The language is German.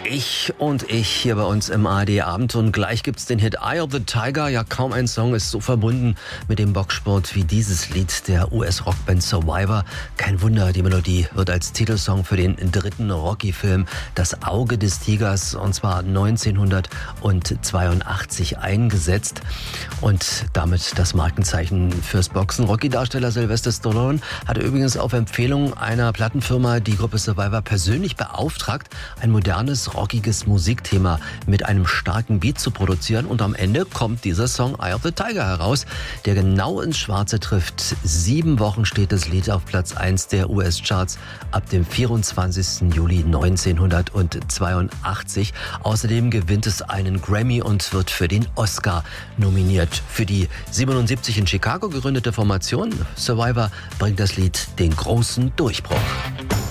Ich hier bei uns im ARD Abend und gleich gibt's den Hit Eye of the Tiger. Ja, kaum ein Song ist so verbunden mit dem Boxsport wie dieses Lied der US-Rockband Survivor. Kein Wunder, die Melodie wird als Titelsong für den dritten Rocky-Film Das Auge des Tigers und zwar 1982 eingesetzt und damit das Markenzeichen fürs Boxen. Rocky-Darsteller Sylvester Stallone hatte übrigens auf Empfehlung einer Plattenfirma die Gruppe Survivor persönlich beauftragt, ein modernes, rockiges Musikthema mit einem starken Beat zu produzieren. Und am Ende kommt dieser Song Eye of the Tiger heraus, der genau ins Schwarze trifft. 7 Wochen steht das Lied auf Platz 1 der US-Charts ab dem 24. Juli 1982. Außerdem gewinnt es einen Grammy und wird für den Oscar nominiert. Für die 77 in Chicago gegründete Formation Survivor bringt das Lied den großen Durchbruch.